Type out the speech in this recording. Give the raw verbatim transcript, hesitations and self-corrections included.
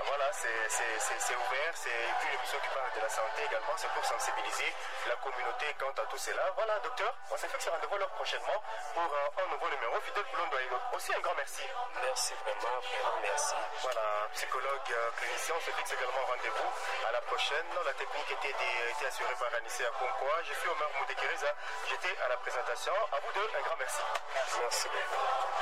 voilà, c'est ouvert, c'est une émission qui parle de la santé également, c'est pour sensibiliser la communauté quant à tout cela. Voilà, docteur, on s'est fait ce rendez-vous alors prochainement pour euh, un nouveau numéro. Fidèle Poulondo aussi un grand merci. Merci vraiment, vraiment merci. Voilà, psychologue, euh, clinicien, on se fixe également rendez-vous à la prochaine. La technique était, des, était assurée par Anissé Akonkwa. Je suis Omar Moudekereza, j'étais à la présentation. À vous deux, un grand merci. Merci beaucoup.